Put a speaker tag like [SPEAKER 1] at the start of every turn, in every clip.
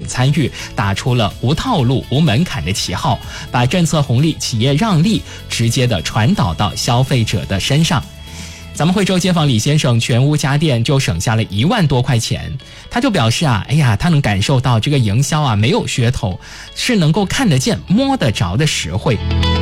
[SPEAKER 1] 参与，打出了无套路、无门槛的旗号，把政策红利、企业让利直接的传导到消费者的身上。咱们惠州街坊李先生全屋家电就省下了1万多块钱，他就表示他能感受到这个营销没有噱头，是能够看得见、摸得着的实惠。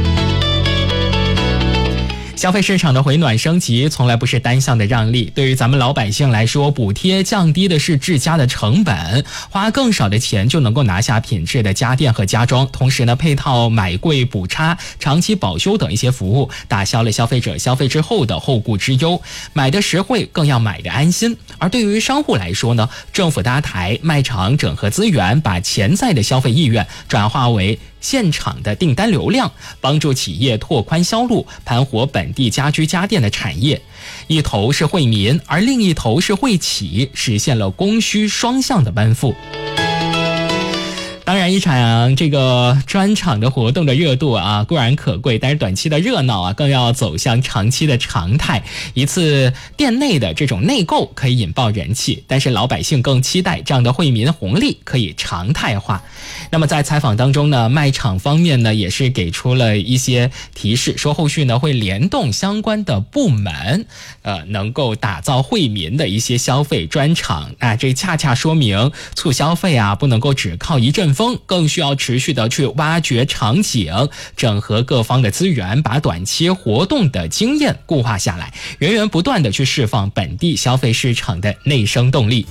[SPEAKER 1] 消费市场的回暖升级从来不是单向的让利，对于咱们老百姓来说，补贴降低的是治家的成本，花更少的钱就能够拿下品质的家电和家装，同时呢，配套买贵补差、长期保修等一些服务，打消了消费者消费之后的后顾之忧，买的实惠更要买的安心。而对于商户来说呢，政府搭台，卖场整合资源，把潜在的消费意愿转化为现场的订单流量，帮助企业拓宽销路，盘活本地家居家电的产业。一头是惠民，而另一头是惠企，实现了供需双向的奔赴。当然，一场这个专场的活动的热度固然可贵，但是短期的热闹更要走向长期的常态。一次店内的这种内购可以引爆人气，但是老百姓更期待这样的惠民红利可以常态化。那么在采访当中呢，卖场方面呢也是给出了一些提示，说后续呢会联动相关的部门，能够打造惠民的一些消费专场。这恰恰说明促消费不能够只靠一阵风，更需要持续的去挖掘场景，整合各方的资源，把短期活动的经验固化下来，源源不断的去释放本地消费市场的内生动力。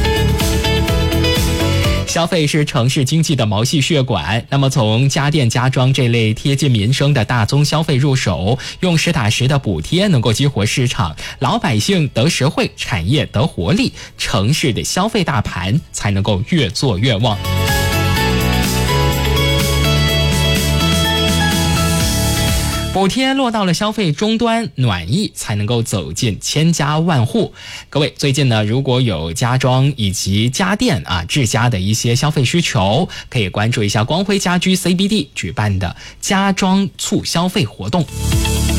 [SPEAKER 1] 消费是城市经济的毛细血管，那么从家电家装这类贴近民生的大宗消费入手，用实打实的补贴能够激活市场，老百姓得实惠，产业得活力，城市的消费大盘才能够越做越旺。补贴落到了消费终端，暖意才能够走进千家万户。各位，最近呢，如果有家装以及家电治家的一些消费需求，可以关注一下光辉家居 CBD 举办的家装促消费活动。